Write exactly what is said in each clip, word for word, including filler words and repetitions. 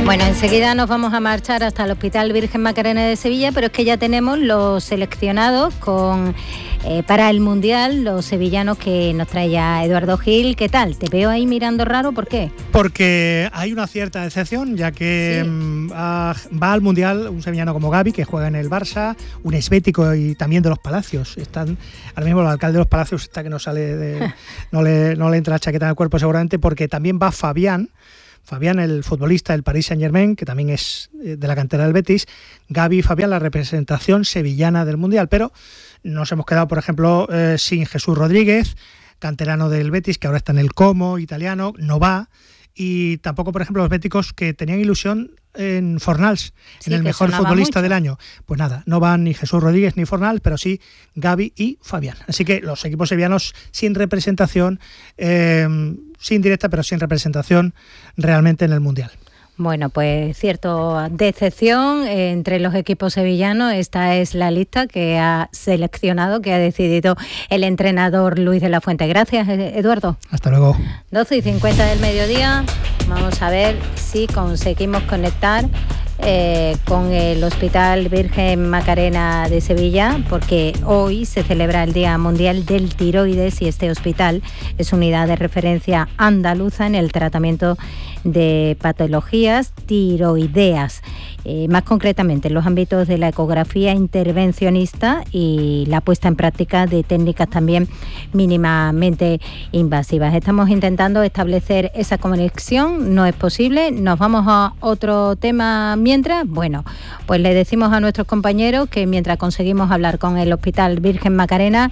Bueno, enseguida nos vamos a marchar hasta el Hospital Virgen Macarena de Sevilla, pero es que ya tenemos los seleccionados con eh, para el Mundial, los sevillanos que nos trae ya Eduardo Gil. ¿Qué tal? Te veo ahí mirando raro, ¿por qué? Porque hay una cierta decepción, ya que sí. mmm, a, va al Mundial un sevillano como Gavi, que juega en el Barça, un esbético y también de Los Palacios. Están, ahora mismo el alcalde de Los Palacios está que no sale, de, no, le, no le entra la chaqueta en el cuerpo seguramente, porque también va Fabián, Fabián, el futbolista del Paris Saint-Germain, que también es de la cantera del Betis. Gavi y Fabián, la representación sevillana del Mundial, pero nos hemos quedado, por ejemplo, eh, sin Jesús Rodríguez, canterano del Betis, que ahora está en el Como italiano, no va, y tampoco, por ejemplo, los béticos que tenían ilusión en Fornals, sí, en el mejor futbolista mucho del año. Pues nada, no van ni Jesús Rodríguez ni Fornals, pero sí Gavi y Fabián. Así que los equipos sevillanos sin representación, eh, sin directa, pero sin representación realmente en el Mundial. Bueno, pues cierto, decepción entre los equipos sevillanos. Esta es la lista que ha seleccionado, que ha decidido el entrenador Luis de la Fuente. Gracias, Eduardo. Hasta luego. doce y cincuenta del mediodía. Vamos a ver si conseguimos conectar eh, con el Hospital Virgen Macarena de Sevilla, porque hoy se celebra el Día Mundial del Tiroides y este hospital es unidad de referencia andaluza en el tratamiento de patologías tiroideas, eh, más concretamente en los ámbitos de la ecografía intervencionista y la puesta en práctica de técnicas también mínimamente invasivas. Estamos intentando establecer esa conexión, no es posible. Nos vamos a otro tema mientras. Bueno, pues le decimos a nuestros compañeros que mientras conseguimos hablar con el Hospital Virgen Macarena,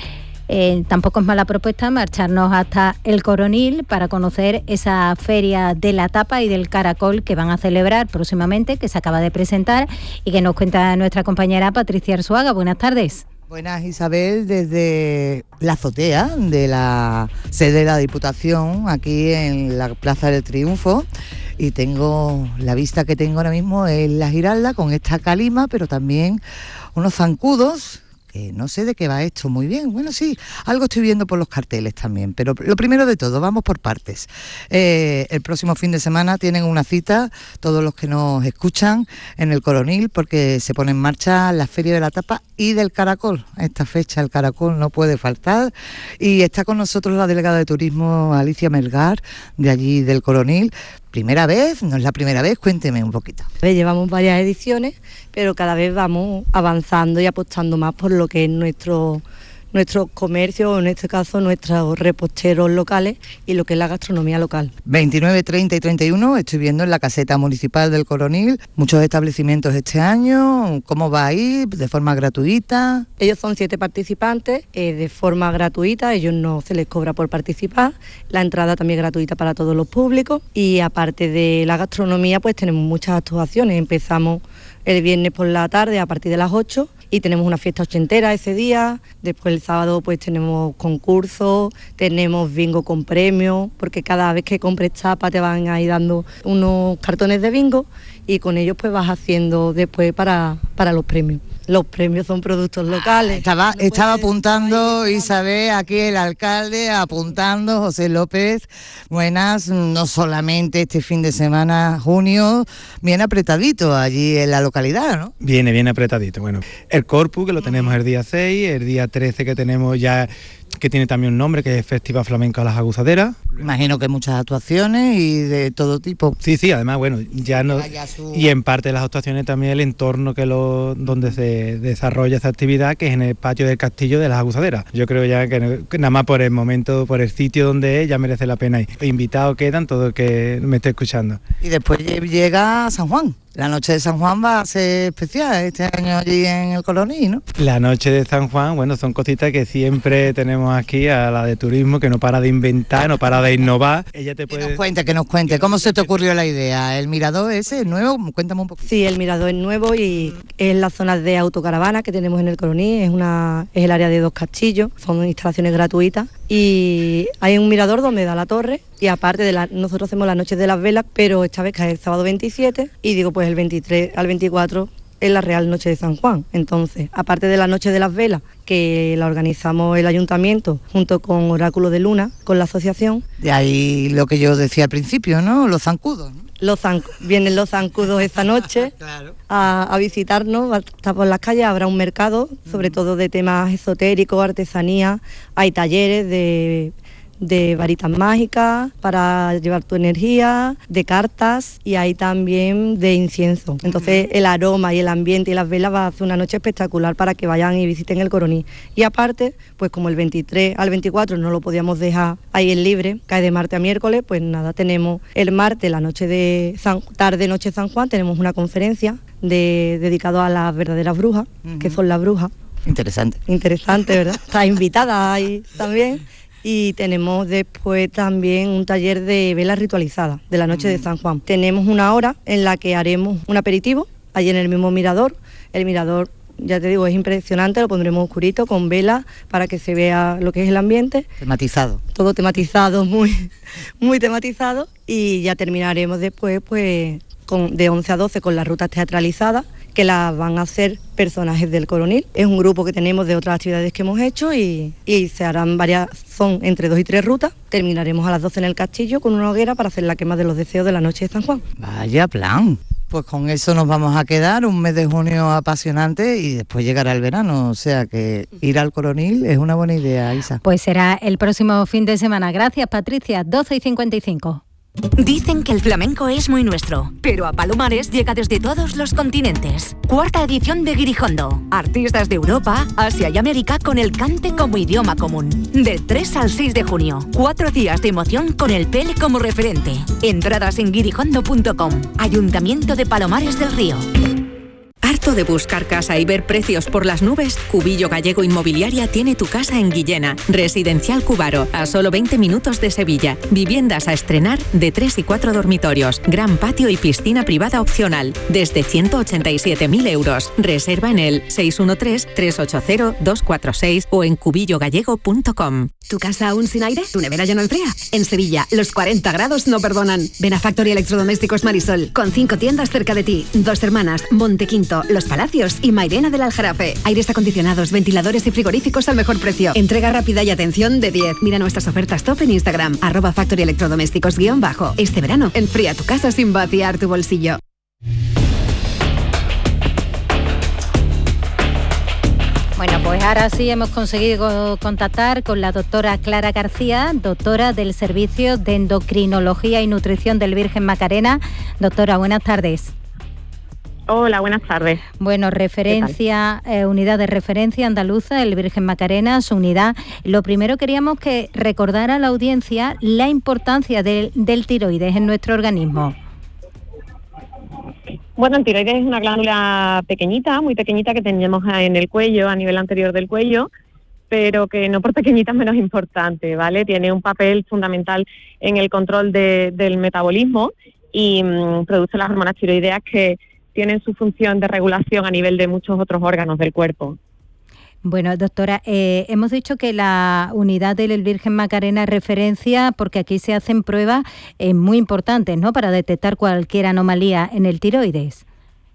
Eh, tampoco es mala propuesta marcharnos hasta el Coronil para conocer esa feria de la tapa y del caracol que van a celebrar próximamente, que se acaba de presentar y que nos cuenta nuestra compañera Patricia Arzuaga. Buenas tardes. Buenas, Isabel, desde la azotea de la sede de la Diputación, aquí en la Plaza del Triunfo, y tengo la vista que tengo ahora mismo en la Giralda con esta calima, pero también unos zancudos. Eh, no sé de qué va esto, muy bien. Bueno, sí, algo estoy viendo por los carteles también, pero lo primero de todo, vamos por partes. Eh, el próximo fin de semana tienen una cita, todos los que nos escuchan, en el Coronil, porque se pone en marcha la Feria de la Tapa y del Caracol. A esta fecha el Caracol no puede faltar, y está con nosotros la delegada de Turismo, Alicia Melgar, de allí del Coronil. ¿Primera vez? ¿No es la primera vez? Cuénteme un poquito. Llevamos varias ediciones, pero cada vez vamos avanzando y apostando más por lo que es nuestro, nuestro comercio, o en este caso nuestros reposteros locales y lo que es la gastronomía local. veintinueve, treinta y treinta y uno, estoy viendo en la caseta municipal del Coronil, muchos establecimientos este año. ¿Cómo va a ir? ¿De forma gratuita? Ellos son siete participantes, eh, de forma gratuita, ellos no se les cobra por participar, la entrada también es gratuita para todos los públicos, y aparte de la gastronomía pues tenemos muchas actuaciones. Empezamos el viernes por la tarde a partir de las ocho y tenemos una fiesta ochentera ese día. Después el sábado pues tenemos concursos, tenemos bingo con premios, porque cada vez que compres tapa te van a ir dando unos cartones de bingo y con ellos pues vas haciendo después para, para los premios. Los premios son productos locales. Estaba, no estaba apuntando, Isabel, aquí el alcalde, apuntando, José López. Buenas, no solamente este fin de semana, junio, bien apretadito allí en la localidad, ¿no? Viene, bien apretadito. Bueno, el Corpus, que lo tenemos el día seis, el día trece que tenemos ya, que tiene también un nombre, que es Festival Flamenco a las Aguzaderas. Imagino que muchas actuaciones y de todo tipo. Sí, sí, además, bueno, ya no... Su... Y en parte de las actuaciones también el entorno que lo donde se desarrolla esta actividad, que es en el patio del Castillo de las Aguzaderas. Yo creo ya que, que nada más por el momento, por el sitio donde es, ya merece la pena ir. Invitados quedan todo el que me esté escuchando. Y después llega San Juan. La noche de San Juan va a ser especial este año allí en el Coronil, ¿no? La noche de San Juan, bueno, son cositas que siempre tenemos aquí a la de turismo, que no para de inventar, no para de innovar. Ella te puede... Que nos cuente, que nos cuente. ¿Cómo se te ocurrió la idea? ¿El mirador ese es nuevo? Cuéntame un poquito. Sí, el mirador es nuevo y es la zona de autocaravana que tenemos en el Coronil. Es, una, es el área de dos castillos, son instalaciones gratuitas. Y hay un mirador donde da la torre, y aparte de la, nosotros hacemos las noches de las velas, pero esta vez cae el sábado veintisiete, y digo pues el veintitrés al veinticuatro es la Real Noche de San Juan. Entonces, aparte de la Noche de las Velas, que la organizamos el Ayuntamiento junto con Oráculo de Luna, con la asociación. De ahí lo que yo decía al principio, ¿no? Los zancudos, ¿no? Los zan- vienen los zancudos esta noche claro. a, a visitarnos, a estar por las calles, habrá un mercado, sobre uh-huh. todo de temas esotéricos, artesanía, hay talleres de... de varitas mágicas para llevar tu energía, de cartas y hay también de incienso. Entonces el aroma y el ambiente y las velas va a hacer una noche espectacular para que vayan y visiten el Coronil. Y aparte, pues como el veintitrés al veinticuatro no lo podíamos dejar ahí en libre, cae de martes a miércoles, pues nada, tenemos el martes, la noche de San, tarde noche San Juan, tenemos una conferencia de, dedicada a las verdaderas brujas, uh-huh. que son las brujas. Interesante. Interesante, ¿verdad? Está invitada ahí también. Y tenemos después también un taller de velas ritualizadas de la noche mm. de San Juan. Tenemos una hora en la que haremos un aperitivo allí en el mismo mirador. El mirador, ya te digo, es impresionante, lo pondremos oscurito con velas para que se vea lo que es el ambiente. Tematizado. Todo tematizado, muy, muy tematizado. Y ya terminaremos después pues con, de once a doce con las rutas teatralizadas, que las van a hacer personajes del Coronil. Es un grupo que tenemos de otras actividades que hemos hecho y, y se harán varias, son entre dos y tres rutas. Terminaremos a las doce en el castillo con una hoguera para hacer la quema de los deseos de la noche de San Juan. Vaya plan. Pues con eso nos vamos a quedar, un mes de junio apasionante y después llegará el verano, o sea que ir al Coronil es una buena idea, Isa. Pues será el próximo fin de semana. Gracias, Patricia, doce y cincuenta y cinco. Dicen que el flamenco es muy nuestro, pero a Palomares llega desde todos los continentes. Cuarta edición de Guirijondo. Artistas de Europa, Asia y América con el cante como idioma común. Del tres al seis de junio. Cuatro días de emoción con el P L como referente. Entradas en guirijondo punto com. Ayuntamiento de Palomares del Río. ¿Harto de buscar casa y ver precios por las nubes? Cubillo Gallego Inmobiliaria tiene tu casa en Guillena. Residencial Cubaro, a solo veinte minutos de Sevilla. Viviendas a estrenar de tres y cuatro dormitorios. Gran patio y piscina privada opcional. Desde ciento ochenta y siete mil euros. Reserva en el seis uno tres, tres ocho cero, dos cuatro seis o en cubillo gallego punto com. ¿Tu casa aún sin aire? ¿Tu nevera ya no enfría? En Sevilla, los cuarenta grados no perdonan. Ven a Factory Electrodomésticos Marisol, con cinco tiendas cerca de ti. Dos Hermanas, Montequinto, Los Palacios y Mairena del Aljarafe. Aires acondicionados, ventiladores y frigoríficos al mejor precio. Entrega rápida y atención de diez. Mira nuestras ofertas top en Instagram, arroba Factory Electrodomésticos guión bajo. Este verano, enfría tu casa sin vaciar tu bolsillo. Bueno, pues ahora sí hemos conseguido contactar con la doctora Clara García, doctora del Servicio de Endocrinología y Nutrición del Virgen Macarena. Doctora, buenas tardes. Hola, buenas tardes. Bueno, referencia, eh, unidad de referencia andaluza, el Virgen Macarena, su unidad. Lo primero queríamos que recordara a la audiencia la importancia de, del tiroides en nuestro organismo. Bueno, el tiroides es una glándula pequeñita, muy pequeñita que tenemos en el cuello, a nivel anterior del cuello, pero que no por pequeñita es menos importante, ¿vale? Tiene un papel fundamental en el control de, del metabolismo y mmm, produce las hormonas tiroideas que tienen su función de regulación a nivel de muchos otros órganos del cuerpo. Bueno, doctora, eh, hemos dicho que la unidad del Virgen Macarena es referencia porque aquí se hacen pruebas eh, muy importantes, ¿no?, para detectar cualquier anomalía en el tiroides.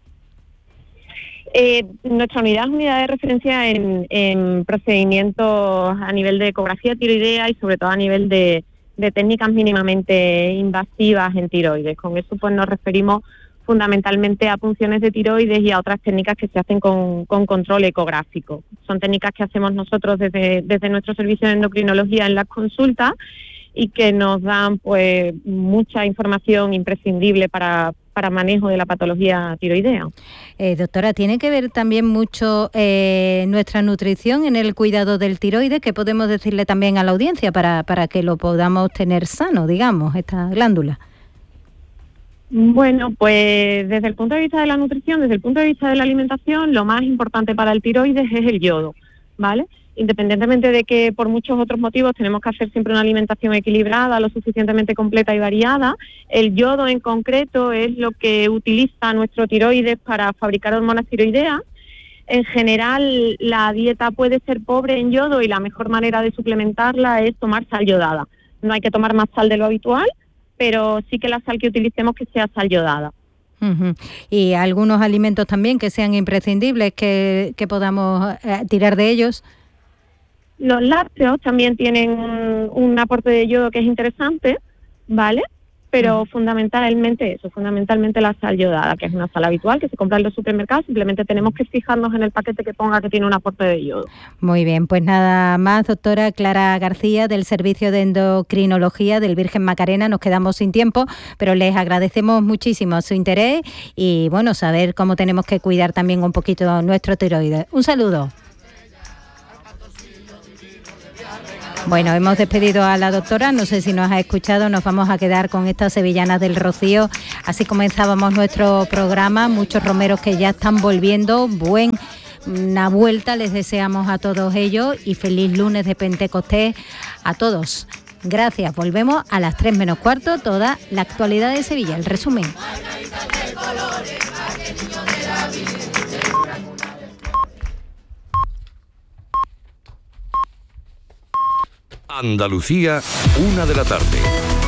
Eh, nuestra unidad es unidad de referencia en, en procedimientos a nivel de ecografía tiroidea y sobre todo a nivel de, de técnicas mínimamente invasivas en tiroides. Con eso pues nos referimos fundamentalmente a punciones de tiroides y a otras técnicas que se hacen con, con control ecográfico. Son técnicas que hacemos nosotros desde, desde nuestro servicio de endocrinología en las consultas y que nos dan pues mucha información imprescindible para, para manejo de la patología tiroidea. Eh, doctora, ¿tiene que ver también mucho eh, nuestra nutrición en el cuidado del tiroides? ¿Qué podemos decirle también a la audiencia para, para que lo podamos tener sano, digamos, esta glándula? Bueno, pues desde el punto de vista de la nutrición, desde el punto de vista de la alimentación, lo más importante para el tiroides es el yodo, ¿vale? Independientemente de que por muchos otros motivos tenemos que hacer siempre una alimentación equilibrada, lo suficientemente completa y variada, el yodo en concreto es lo que utiliza nuestro tiroides para fabricar hormonas tiroideas. En general, la dieta puede ser pobre en yodo y la mejor manera de suplementarla es tomar sal yodada. No hay que tomar más sal de lo habitual, pero sí que la sal que utilicemos que sea sal yodada. Uh-huh. Y algunos alimentos también que sean imprescindibles, que, que podamos eh, tirar de ellos. Los lácteos también tienen un, un aporte de yodo que es interesante, ¿vale? Pero fundamentalmente eso, fundamentalmente la sal yodada, que es una sal habitual que se compra en los supermercados, simplemente tenemos que fijarnos en el paquete que ponga que tiene un aporte de yodo. Muy bien, pues nada más, doctora Clara García, del Servicio de Endocrinología del Virgen Macarena. Nos quedamos sin tiempo, pero les agradecemos muchísimo su interés y, bueno, saber cómo tenemos que cuidar también un poquito nuestro tiroides. Un saludo. Bueno, hemos despedido a la doctora, no sé si nos ha escuchado, nos vamos a quedar con estas sevillanas del Rocío. Así comenzábamos nuestro programa, muchos romeros que ya están volviendo, buena vuelta les deseamos a todos ellos y feliz lunes de Pentecostés a todos. Gracias, volvemos a las tres menos cuarto, toda la actualidad de Sevilla, el resumen. Andalucía, una de la tarde.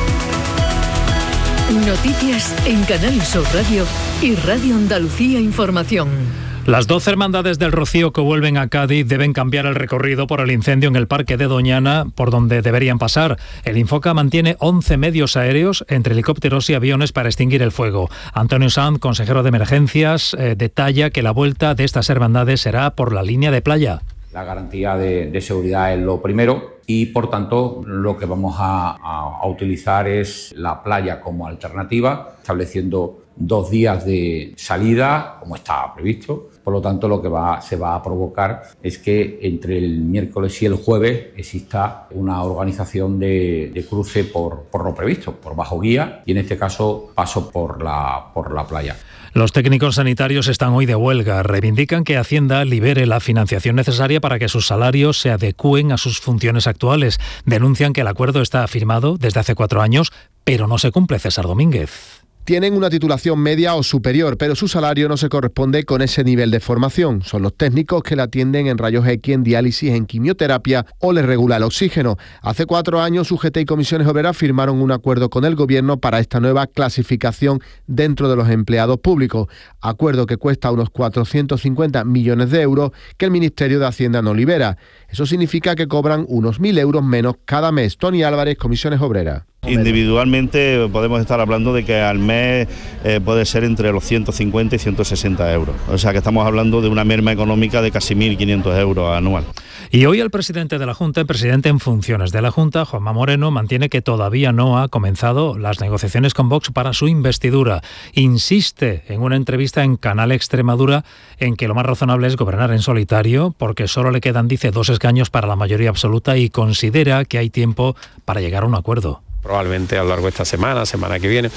Noticias en Canal Sur Radio y Radio Andalucía Información. Las doce hermandades del Rocío que vuelven a Cádiz deben cambiar el recorrido por el incendio en el Parque de Doñana, por donde deberían pasar. El Infoca mantiene once medios aéreos, entre helicópteros y aviones, para extinguir el fuego. Antonio Sanz, consejero de Emergencias, eh, detalla que la vuelta de estas hermandades será por la línea de playa. La garantía de, de seguridad es lo primero y, por tanto, lo que vamos a, a, a utilizar es la playa como alternativa, estableciendo dos días de salida, como está previsto. Por lo tanto, lo que va, se va a provocar es que entre el miércoles y el jueves exista una organización de, de cruce por, por lo previsto, por bajo guía, y en este caso paso por la, por la playa. Los técnicos sanitarios están hoy de huelga. Reivindican que Hacienda libere la financiación necesaria para que sus salarios se adecúen a sus funciones actuales. Denuncian que el acuerdo está firmado desde hace cuatro años, pero no se cumple. César Domínguez. Tienen una titulación media o superior, pero su salario no se corresponde con ese nivel de formación. Son los técnicos que la atienden en rayos X, en diálisis, en quimioterapia o les regula el oxígeno. Hace cuatro años, U G T y Comisiones Obreras firmaron un acuerdo con el Gobierno para esta nueva clasificación dentro de los empleados públicos. Acuerdo que cuesta unos cuatrocientos cincuenta millones de euros que el Ministerio de Hacienda no libera. Eso significa que cobran unos mil euros menos cada mes. Tony Álvarez, Comisiones Obreras. Individualmente podemos estar hablando de que al mes eh, puede ser entre los ciento cincuenta y ciento sesenta euros. O sea que estamos hablando de una merma económica de casi mil quinientos euros anual. Y hoy el presidente de la Junta, el presidente en funciones de la Junta, Juanma Moreno, mantiene que todavía no ha comenzado las negociaciones con Vox para su investidura. Insiste en una entrevista en Canal Extremadura en que lo más razonable es gobernar en solitario porque solo le quedan, dice, dos escaños para la mayoría absoluta y considera que hay tiempo para llegar a un acuerdo. Probablemente a lo largo de esta semana, semana que viene.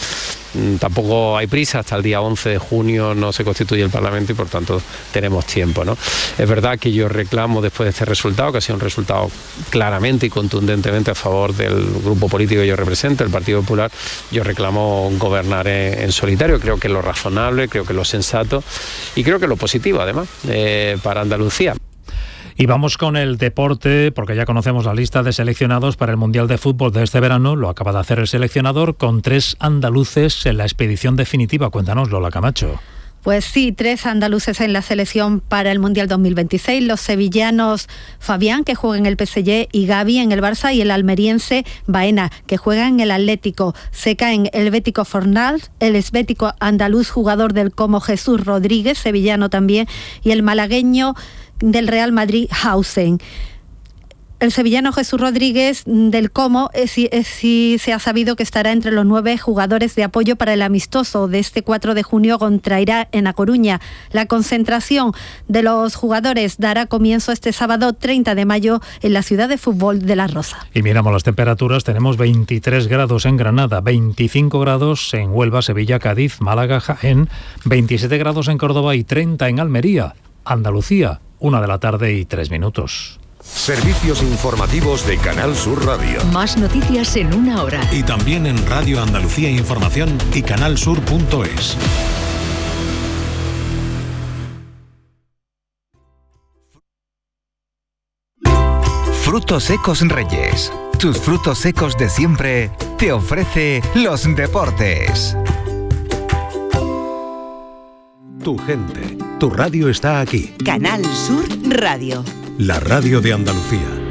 Tampoco hay prisa, hasta el día once de junio no se constituye el Parlamento y por tanto tenemos tiempo, ¿no? Es verdad que yo reclamo después de este resultado, que ha sido un resultado claramente y contundentemente a favor del grupo político que yo represento, el Partido Popular, yo reclamo gobernar en, en solitario, creo que es lo razonable, creo que es lo sensato y creo que es lo positivo además eh, para Andalucía. Y vamos con el deporte, porque ya conocemos la lista de seleccionados para el Mundial de Fútbol de este verano. Lo acaba de hacer el seleccionador con tres andaluces en la expedición definitiva. Cuéntanos, Lola Camacho. Pues sí, tres andaluces en la selección para el Mundial dos mil veintiséis. Los sevillanos Fabián, que juega en el P S G, y Gavi en el Barça, y el almeriense Baena, que juega en el Atlético. Se caen el bético Fornals, el esbético andaluz jugador del Como Jesús Rodríguez, sevillano también, y el malagueño del Real Madrid, Hausen. El sevillano Jesús Rodríguez del Como sí, sí se ha sabido que estará entre los nueve jugadores de apoyo para el amistoso de este cuatro de junio contra Irak en A Coruña. La concentración de los jugadores dará comienzo este sábado treinta de mayo en la ciudad de fútbol de La Rosa. Y miramos las temperaturas, tenemos veintitrés grados en Granada, veinticinco grados en Huelva, Sevilla, Cádiz, Málaga, Jaén, veintisiete grados en Córdoba y treinta en Almería. Andalucía, una de la tarde y tres minutos. Servicios informativos de Canal Sur Radio. Más noticias en una hora. Y también en Radio Andalucía Información y canalsur punto es. Frutos Secos Reyes. Tus frutos secos de siempre te ofrece los deportes. tu gente. Tu radio está aquí. Canal Sur Radio. La radio de Andalucía.